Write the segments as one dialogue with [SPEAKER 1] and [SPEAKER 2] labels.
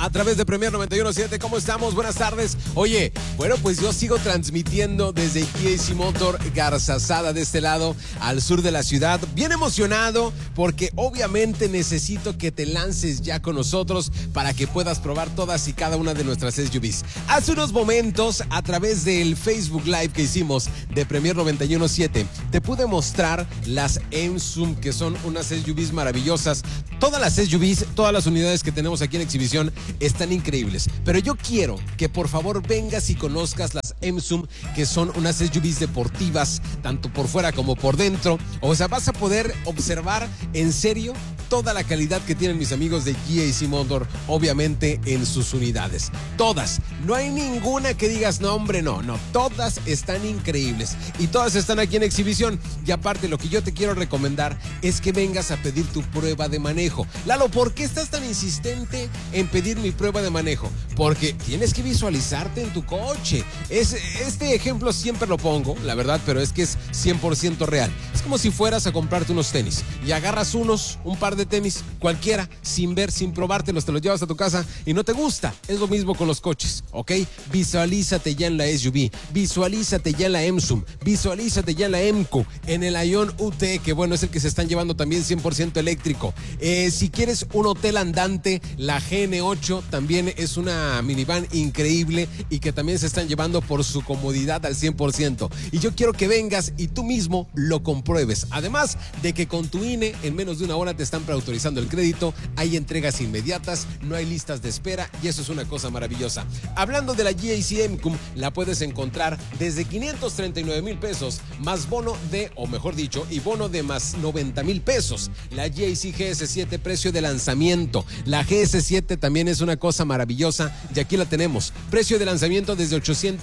[SPEAKER 1] a través de Premier 91.7. ¿Cómo estamos? Buenas tardes. Oye, bueno, pues yo sigo transmitiendo desde GAC Motor Garzazada de este lado al sur de la ciudad. Bien emocionado porque obviamente necesito que te lances ya con nosotros para que puedas probar todas y cada una de nuestras SUVs. Hace unos momentos, a través del Facebook Live que hicimos de Premier 91.7, te pude mostrar las Emsum, que son unas SUVs maravillosas. Todas las SUVs, todas las unidades que tenemos aquí en exhibición están increíbles. Pero yo quiero que por favor vengas y conozcas las Emsum, que son unas SUVs deportivas, tanto por fuera como por dentro. O sea, vas a poder observar en serio toda la calidad que tienen mis amigos de GAC Motor, obviamente en sus unidades. Todas, no hay ninguna que digas, no hombre, no, todas están increíbles y todas están aquí en exhibición. Y aparte, lo que yo te quiero recomendar es que vengas a pedir tu prueba de manejo. Lalo, ¿por qué estás tan insistente en pedir mi prueba de manejo? Porque tienes que visualizarte en tu coche. Este ejemplo siempre lo pongo, la verdad, pero es que es 100% real. Es como si fueras a comprarte unos tenis y agarras un par de tenis, cualquiera, sin ver, sin probártelos, te los llevas a tu casa y no te gusta. Es lo mismo con los coches, ¿ok? Visualízate ya en la SUV, visualízate ya en la Emsum, visualízate ya en la Emco, en el Ion UT, que bueno, es el que se están llevando también 100% eléctrico. Si quieres un hotel andante, la GN8 también es una minivan increíble y que también se están llevando por su comodidad al 100%. Y yo quiero que vengas y tú mismo lo compruebes. Además de que con tu INE en menos de una hora te están preautorizando el crédito, hay entregas inmediatas, no hay listas de espera y eso es una cosa maravillosa. Hablando de la GAC Emcum, la puedes encontrar desde 539,000 pesos más bono de, o mejor dicho, y bono de más 90,000 pesos. La GAC GS7, precio de lanzamiento. La GS7 también es una cosa maravillosa y aquí la tenemos. Precio de lanzamiento desde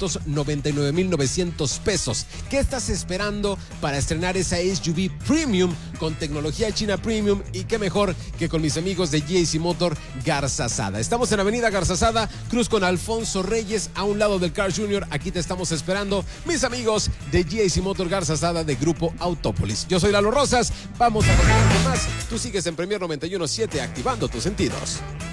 [SPEAKER 1] 899,900 pesos. ¿Qué estás esperando para estrenar esa SUV Premium con tecnología china Premium? Y qué mejor que con mis amigos de GAC Motor Garzazada. Estamos en Avenida Garzazada, cruz con Alfonso Reyes, a un lado del Car Junior. Aquí te estamos esperando, mis amigos de GAC Motor Garzazada de Grupo Autópolis. Yo soy Lalo Rosas, vamos a continuar con más. Tú sigues en Premier 91.7 activando tus sentidos.